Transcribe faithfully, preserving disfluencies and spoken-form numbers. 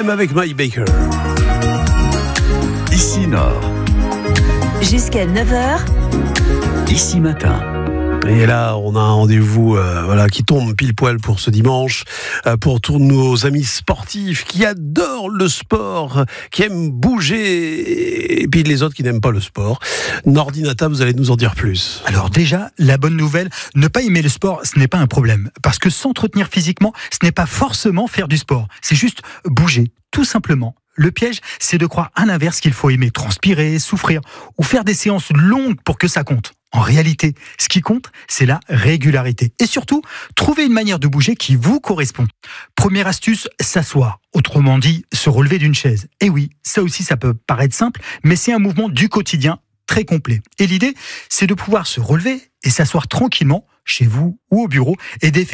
M avec Mike Baker. Ici Nord. Jusqu'à neuf heures. Ici Matin. Et là, on a un rendez-vous euh, voilà, qui tombe pile poil pour ce dimanche, euh, pour tous nos amis sportifs qui adorent le sport, qui aiment bouger, et puis les autres qui n'aiment pas le sport. Nordinata, vous allez nous en dire plus. Alors déjà, la bonne nouvelle, ne pas aimer le sport, ce n'est pas un problème. Parce que s'entretenir physiquement, ce n'est pas forcément faire du sport. C'est juste bouger, tout simplement. Le piège, c'est de croire à l'inverse qu'il faut aimer transpirer, souffrir ou faire des séances longues pour que ça compte. En réalité, ce qui compte, c'est la régularité. Et surtout, trouver une manière de bouger qui vous correspond. Première astuce, s'asseoir. Autrement dit, se relever d'une chaise. Et oui, ça aussi, ça peut paraître simple, mais c'est un mouvement du quotidien très complet. Et l'idée, c'est de pouvoir se relever et s'asseoir tranquillement chez vous ou au bureau et d'effectuer